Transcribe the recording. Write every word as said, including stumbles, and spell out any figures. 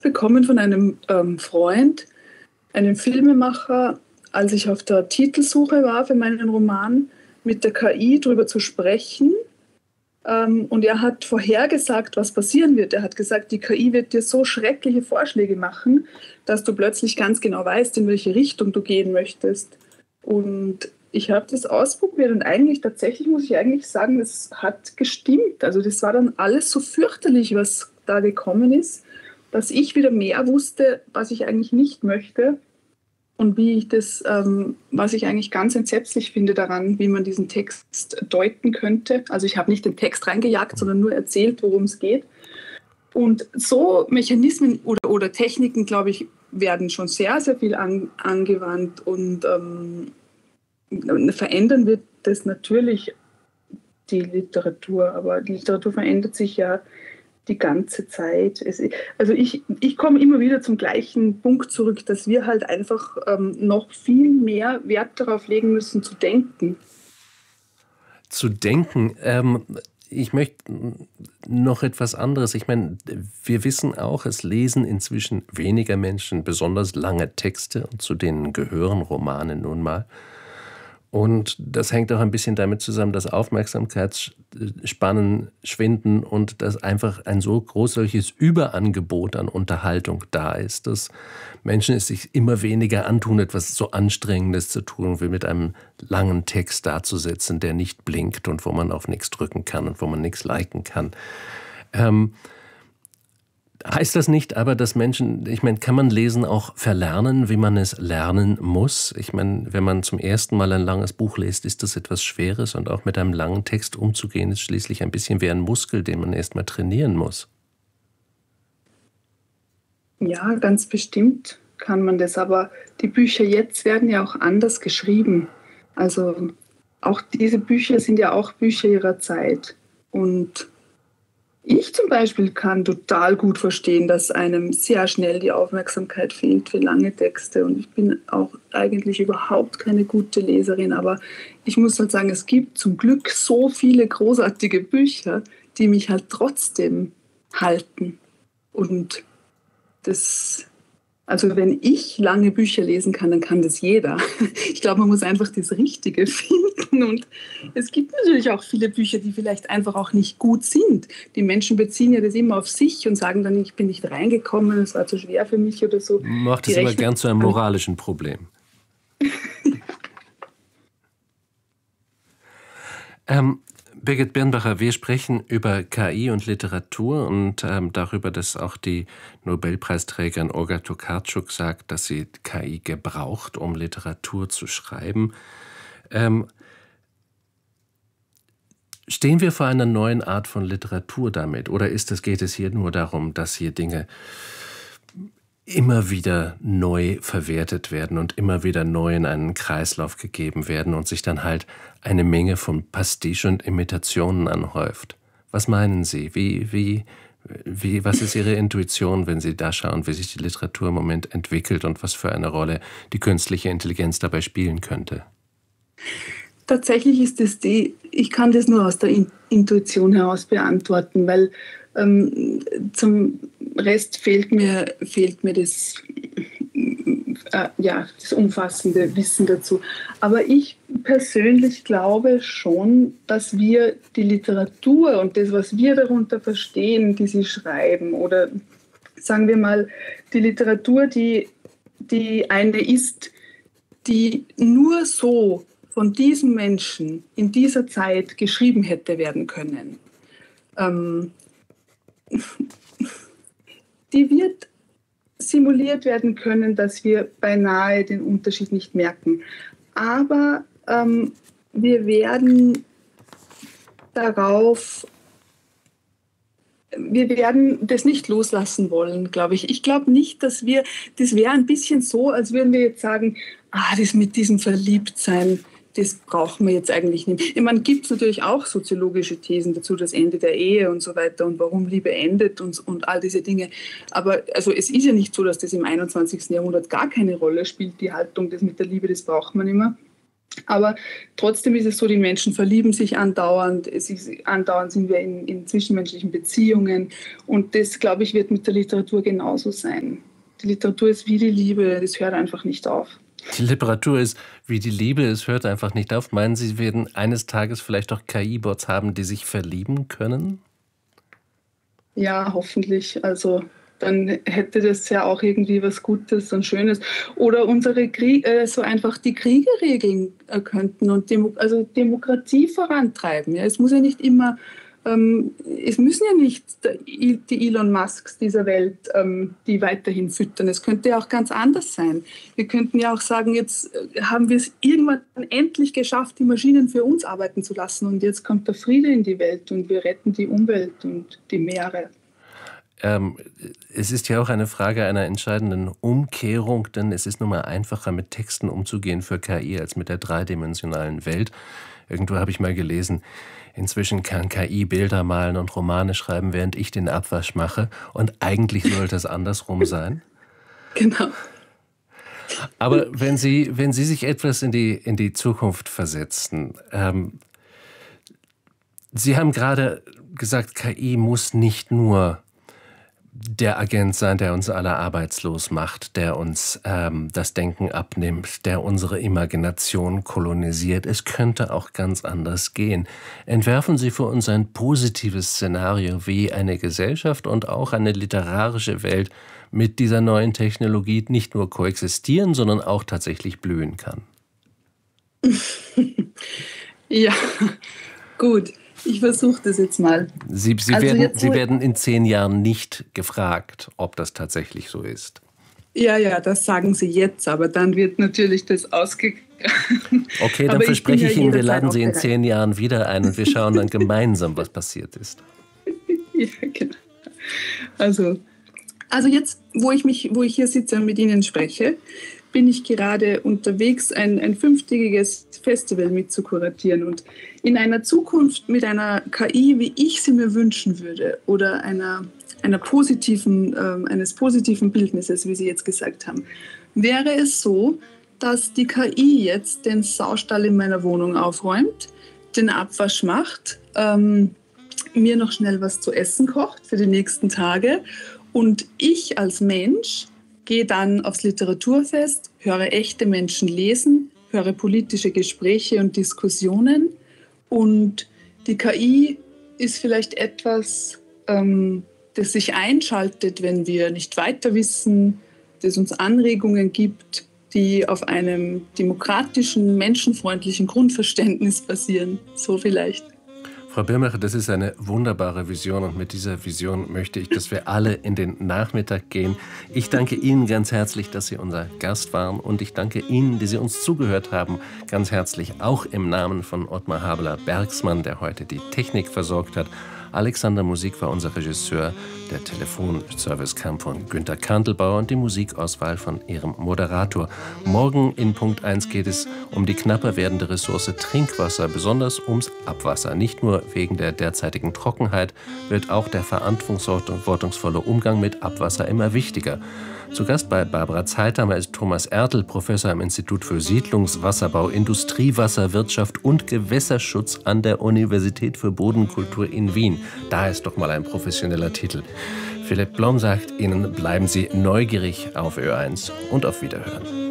bekommen von einem ähm, Freund, einem Filmemacher, als ich auf der Titelsuche war für meinen Roman, mit der K I darüber zu sprechen. Ähm, und er hat vorhergesagt, was passieren wird. Er hat gesagt, die K I wird dir so schreckliche Vorschläge machen, dass du plötzlich ganz genau weißt, in welche Richtung du gehen möchtest. Und ich habe das ausprobiert und eigentlich tatsächlich muss ich eigentlich sagen, das hat gestimmt. Also das war dann alles so fürchterlich, was da gekommen ist, dass ich wieder mehr wusste, was ich eigentlich nicht möchte und wie ich das, ähm, was ich eigentlich ganz entsetzlich finde daran, wie man diesen Text deuten könnte. Also ich habe nicht den Text reingejagt, sondern nur erzählt, worum es geht. Und so Mechanismen oder, oder Techniken, glaube ich, werden schon sehr, sehr viel an, angewandt und ähm, verändern wird das natürlich die Literatur, aber die Literatur verändert sich ja die ganze Zeit. Es, also ich, ich komme immer wieder zum gleichen Punkt zurück, dass wir halt einfach ähm, noch viel mehr Wert darauf legen müssen, zu denken. Zu denken, ähm, ich möchte noch etwas anderes. Ich meine, wir wissen auch, es lesen inzwischen weniger Menschen besonders lange Texte und zu denen gehören Romane nun mal. Und das hängt auch ein bisschen damit zusammen, dass Aufmerksamkeitsspannen schwinden und dass einfach ein so großes Überangebot an Unterhaltung da ist, dass Menschen es sich immer weniger antun, etwas so Anstrengendes zu tun, wie mit einem langen Text dazusetzen, der nicht blinkt und wo man auf nichts drücken kann und wo man nichts liken kann. Ähm, Heißt das nicht aber, dass Menschen, ich meine, kann man Lesen auch verlernen, wie man es lernen muss? Ich meine, wenn man zum ersten Mal ein langes Buch liest, ist das etwas Schweres und auch mit einem langen Text umzugehen, ist schließlich ein bisschen wie ein Muskel, den man erst mal trainieren muss. Ja, ganz bestimmt kann man das, aber die Bücher jetzt werden ja auch anders geschrieben. Also auch diese Bücher sind ja auch Bücher ihrer Zeit und ich zum Beispiel kann total gut verstehen, dass einem sehr schnell die Aufmerksamkeit fehlt für lange Texte. Und ich bin auch eigentlich überhaupt keine gute Leserin. Aber ich muss halt sagen, es gibt zum Glück so viele großartige Bücher, die mich halt trotzdem halten. Und das, also wenn ich lange Bücher lesen kann, dann kann das jeder. Ich glaube, man muss einfach das Richtige finden. Und es gibt natürlich auch viele Bücher, die vielleicht einfach auch nicht gut sind. Die Menschen beziehen ja das immer auf sich und sagen dann, ich bin nicht reingekommen, es war zu schwer für mich oder so. Macht es aber gern zu einem moralischen Problem. ähm, Birgit Birnbacher, wir sprechen über K I und Literatur und ähm, darüber, dass auch die Nobelpreisträgerin Olga Tokarczuk sagt, dass sie K I gebraucht, um Literatur zu schreiben. Ähm, stehen wir vor einer neuen Art von Literatur damit? Oder ist es, geht es hier nur darum, dass hier Dinge immer wieder neu verwertet werden und immer wieder neu in einen Kreislauf gegeben werden und sich dann halt eine Menge von Pastiche und Imitationen anhäuft? Was meinen Sie? Wie, wie, wie, was ist Ihre Intuition, wenn Sie da schauen, wie sich die Literatur im Moment entwickelt und was für eine Rolle die künstliche Intelligenz dabei spielen könnte? Tatsächlich ist es die, ich kann das nur aus der Intuition heraus beantworten, weil ähm, zum Rest fehlt mir, fehlt mir das, äh, ja, das umfassende Wissen dazu. Aber ich persönlich glaube schon, dass wir die Literatur und das, was wir darunter verstehen, die sie schreiben, oder sagen wir mal, die Literatur, die, die eine ist, die nur so von diesem Menschen in dieser Zeit geschrieben hätte werden können, ähm, die wird simuliert werden können, dass wir beinahe den Unterschied nicht merken. Aber ähm, wir werden darauf, wir werden das nicht loslassen wollen, glaube ich. Ich glaube nicht, dass wir, das wäre ein bisschen so, als würden wir jetzt sagen, ah, das mit diesem Verliebtsein, das brauchen wir jetzt eigentlich nicht. Ich meine, gibt es natürlich auch soziologische Thesen dazu, das Ende der Ehe und so weiter und warum Liebe endet und, und all diese Dinge. Aber also es ist ja nicht so, dass das im einundzwanzigsten Jahrhundert gar keine Rolle spielt, die Haltung, das mit der Liebe, das braucht man immer. Aber trotzdem ist es so, die Menschen verlieben sich andauernd, es ist, andauernd sind wir in, in zwischenmenschlichen Beziehungen und das, glaube ich, wird mit der Literatur genauso sein. Die Literatur ist wie die Liebe, das hört einfach nicht auf. Die Literatur ist wie die Liebe, es hört einfach nicht auf. Meinen Sie, Sie werden eines Tages vielleicht auch K I-Bots haben, die sich verlieben können? Ja, hoffentlich. Also dann hätte das ja auch irgendwie was Gutes und Schönes. Oder unsere Krieg, äh, so einfach die Kriege regeln äh, könnten und Demo also Demokratie vorantreiben. Ja? Es muss ja nicht immer, ähm, es müssen ja nicht die Elon Musks dieser Welt ähm, die weiterhin füttern. Es könnte ja auch ganz anders sein. Wir könnten ja auch sagen, jetzt haben wir es irgendwann endlich geschafft, die Maschinen für uns arbeiten zu lassen und jetzt kommt der Friede in die Welt und wir retten die Umwelt und die Meere. Ähm, es ist ja auch eine Frage einer entscheidenden Umkehrung, denn es ist nun mal einfacher, mit Texten umzugehen für K I als mit der dreidimensionalen Welt. Irgendwo habe ich mal gelesen, inzwischen kann K I Bilder malen und Romane schreiben, während ich den Abwasch mache. Und eigentlich sollte es andersrum sein. Genau. Aber wenn Sie, wenn Sie sich etwas in die, in die Zukunft versetzen, ähm, Sie haben gerade gesagt, K I muss nicht nur der Agent sein, der uns alle arbeitslos macht, der uns ähm, das Denken abnimmt, der unsere Imagination kolonisiert. Es könnte auch ganz anders gehen. Entwerfen Sie für uns ein positives Szenario, wie eine Gesellschaft und auch eine literarische Welt mit dieser neuen Technologie nicht nur koexistieren, sondern auch tatsächlich blühen kann. Ja, gut. Ich versuche das jetzt mal. Sie, Sie, also werden, jetzt, Sie werden in zehn Jahren nicht gefragt, ob das tatsächlich so ist. Ja, ja, das sagen Sie jetzt, aber dann wird natürlich das ausgegraben. Okay, dann aber verspreche ich, ich Ihnen, wir laden Sie in zehn Jahren wieder ein und wir schauen dann gemeinsam, was passiert ist. Ja, genau. Also, also jetzt, wo ich, mich, wo ich hier sitze und mit Ihnen spreche, bin ich gerade unterwegs, ein, ein fünftägiges Festival mitzukuratieren. Und in einer Zukunft mit einer K I, wie ich sie mir wünschen würde, oder einer, einer positiven, äh, eines positiven Bildnisses, wie Sie jetzt gesagt haben, wäre es so, dass die K I jetzt den Saustall in meiner Wohnung aufräumt, den Abwasch macht, ähm, mir noch schnell was zu essen kocht für die nächsten Tage und ich als Mensch gehe dann aufs Literaturfest, höre echte Menschen lesen, höre politische Gespräche und Diskussionen und die K I ist vielleicht etwas, ähm, das sich einschaltet, wenn wir nicht weiter wissen, das uns Anregungen gibt, die auf einem demokratischen, menschenfreundlichen Grundverständnis basieren. So vielleicht. Frau Birmacher, das ist eine wunderbare Vision und mit dieser Vision möchte ich, dass wir alle in den Nachmittag gehen. Ich danke Ihnen ganz herzlich, dass Sie unser Gast waren und ich danke Ihnen, die Sie uns zugehört haben, ganz herzlich, auch im Namen von Ottmar Habler-Bergsmann, der heute die Technik versorgt hat. Alexander Musik war unser Regisseur, der Telefonservice kam von Günter Kantelbauer und die Musikauswahl von Ihrem Moderator. Morgen in Punkt eins geht es um die knapper werdende Ressource Trinkwasser, besonders ums Abwasser. Nicht nur wegen der derzeitigen Trockenheit wird auch der verantwortungsvolle Umgang mit Abwasser immer wichtiger. Zu Gast bei Barbara Zeithammer ist Thomas Ertl, Professor am Institut für Siedlungswasserbau, Industriewasserwirtschaft und Gewässerschutz an der Universität für Bodenkultur in Wien. Da ist doch mal ein professioneller Titel. Philipp Blom sagt Ihnen, bleiben Sie neugierig auf Ö eins und auf Wiederhören.